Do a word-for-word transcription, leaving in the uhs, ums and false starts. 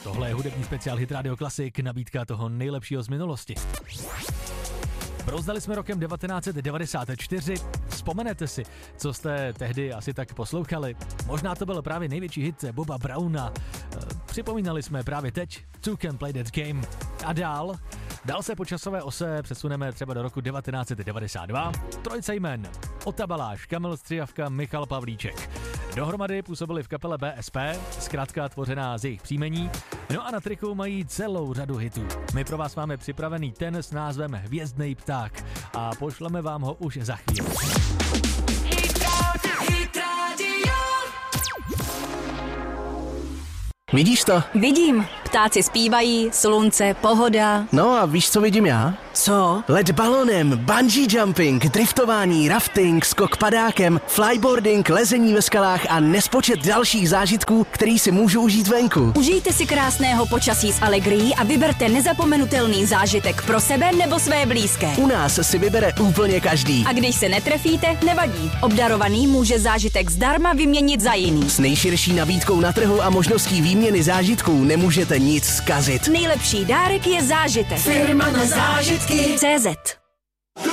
Tohle je hudební speciál Hit Radio Classic, nabídka toho nejlepšího z minulosti. Brouzdali jsme rokem devatenáct set devadesát čtyři. Vzpomenete si, co jste tehdy asi tak poslouchali? Možná to byl právě největší hit Boba Browna. Připomínali jsme právě teď Two Can Play That Game. A dál? Dál se po časové ose přesuneme třeba do roku devatenáct set devadesát dva. Trojce jmen: Ota Baláš, Kamil Střijavka, Michal Pavlíček. Dohromady působili v kapele B S P, zkrátka tvořená z jejich příjmení. No a na triku mají celou řadu hitů. My pro vás máme připravený ten s názvem Hvězdnej pták a pošleme vám ho už za chvíli. Vidíš to? Vidím. Ptáci zpívají, slunce, pohoda. No a víš, co vidím já? Co? Let balonem, bungee jumping, driftování, rafting, skok padákem, flyboarding, lezení ve skalách a nespočet dalších zážitků, který si můžu užít venku. Užijte si krásného počasí s Allegrií a vyberte nezapomenutelný zážitek pro sebe nebo své blízké. U nás si vybere úplně každý. A když se netrefíte, nevadí. Obdarovaný může zážitek zdarma vyměnit za jiný. S nejširší nabídkou na trhu a možností výměny zážitků nemůžete nic zkazit. Nejlepší dárek je zážitek. Firma na zážitky. C Z